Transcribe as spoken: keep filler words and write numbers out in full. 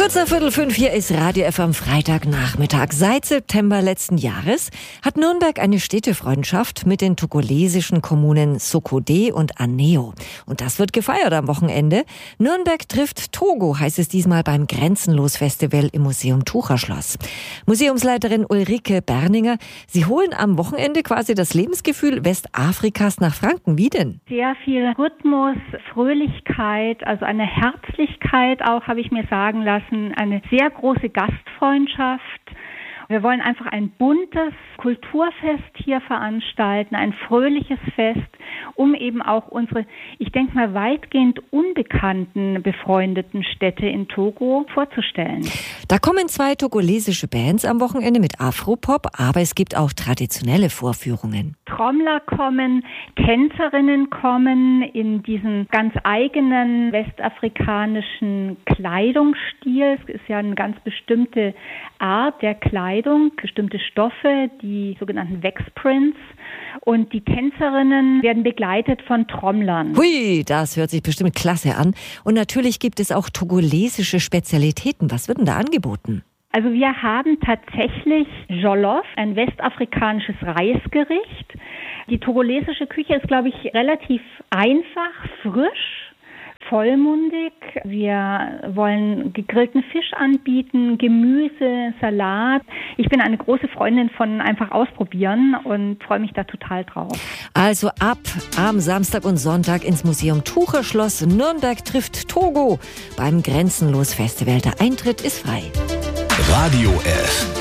Kurz nach Viertel fünf, hier ist Radio F am Freitagnachmittag. Seit September letzten Jahres hat Nürnberg eine Städtefreundschaft mit den togolesischen Kommunen Sokode und Aneo. Und das wird gefeiert am Wochenende. Nürnberg trifft Togo, heißt es diesmal beim Grenzenlos-Festival im Museum Tucherschloss. Museumsleiterin Ulrike Berninger, Sie holen am Wochenende quasi das Lebensgefühl Westafrikas nach Franken. Wie denn? Sehr viel Rhythmus, Fröhlichkeit, also eine Herzlichkeit auch, habe ich mir sagen lassen. Eine sehr große Gastfreundschaft. Wir wollen einfach ein buntes Kulturfest hier veranstalten, ein fröhliches Fest, um eben auch unsere, ich denke mal, weitgehend unbekannten, befreundeten Städte in Togo vorzustellen. Da kommen zwei togolesische Bands am Wochenende mit Afropop, aber es gibt auch traditionelle Vorführungen. Trommler kommen, Tänzerinnen kommen in diesen ganz eigenen westafrikanischen Kleidungsstil. Es ist ja eine ganz bestimmte Art der Kleidung, bestimmte Stoffe, die sogenannten Waxprints. Und die Tänzerinnen werden begleitet von Trommlern. Hui, das hört sich bestimmt klasse an. Und natürlich gibt es auch togolesische Spezialitäten. Was wird denn da angeboten? Also wir haben tatsächlich Jollof, ein westafrikanisches Reisgericht. Die togolesische Küche ist, glaube ich, relativ einfach, frisch, vollmundig. Wir wollen gegrillten Fisch anbieten, Gemüse, Salat. Ich bin eine große Freundin von einfach ausprobieren und freue mich da total drauf. Also ab am Samstag und Sonntag ins Museum Tucherschloss. Nürnberg trifft Togo beim Grenzenlos-Festival. Der Eintritt ist frei. Radio F.